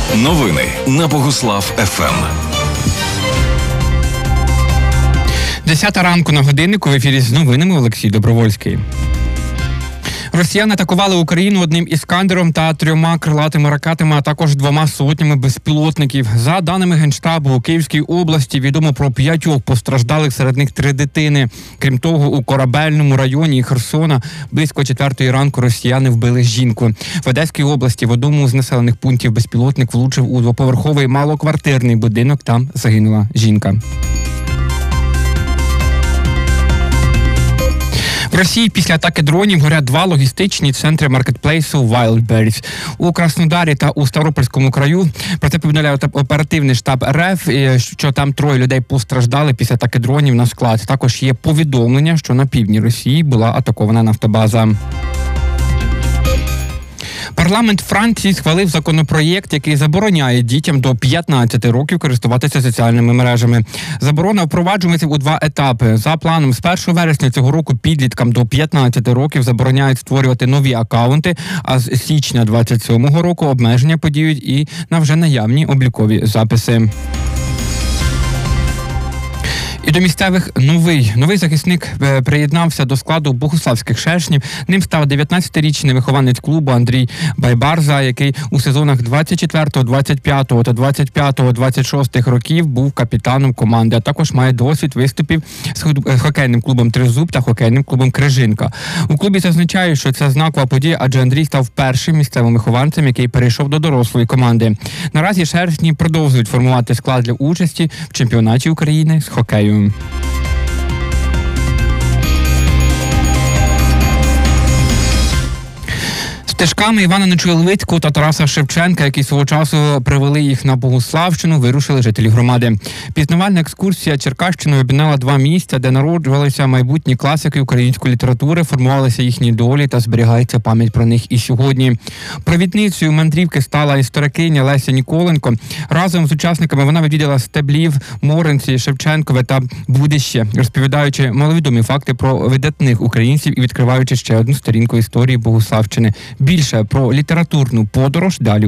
Новини на Богуслав ФМ. 10 ранку на годиннику в ефірі з новинами Олексій Добровольський. Росіяни атакували Україну одним іскандером та 3 крилатими ракетами, а також 2 сотнями безпілотників. За даними Генштабу, у Київській області відомо про 5 постраждалих, серед них 3 дитини. Крім того, у Корабельному районі Херсона близько 4 ранку росіяни вбили жінку. В Одеській області в одному з населених пунктів безпілотник влучив у 2-поверховий малоквартирний будинок, там загинула жінка. В Росії після атаки дронів горять 2 логістичні центри маркетплейсу Wildberries у Краснодарі та у Ставропольському краю. Про це повідомляє оперативний штаб РФ, що там 3 людей постраждали після атаки дронів на склад. Також є повідомлення, що на півдні Росії була атакована нафтобаза. Парламент Франції схвалив законопроєкт, який забороняє дітям до 15 років користуватися соціальними мережами. Заборона впроваджується у 2 етапи. За планом, з 1 вересня цього року підліткам до 15 років забороняють створювати нові акаунти, а з січня 27-го року обмеження подіють і на вже наявні облікові записи. І до місцевих новий захисник приєднався до складу богуславських шершнів. Ним став 19-річний вихованець клубу Андрій Байбарза, який у сезонах 24-го, 25-го та 25-го, 26-х років був капітаном команди, а також має досвід виступів з хокейним клубом «Тризуб» та хокейним клубом «Крижинка». У клубі зазначають, що це знакова подія, адже Андрій став першим місцевим вихованцем, який перейшов до дорослої команди. Наразі шершні продовжують формувати склад для участі в чемпіонаті України з хокею. Стежками Івана Нечуя-Левицького та Тараса Шевченка, які свого часу привели їх на Богуславщину, вирушили жителі громади. Пізнавальна екскурсія Черкащиною об'єднала 2 місця, де народжувалися майбутні класики української літератури, формувалися їхні долі та зберігається пам'ять про них і сьогодні. Провідницею мандрівки стала історикиня Леся Ніколенко. Разом з учасниками вона відвідала Стеблів, Моринці, Шевченкове та Будище, розповідаючи маловідомі факти про видатних українців і відкриваючи ще одну сторінку історії Богуславщини. Більше про літературну подорож далі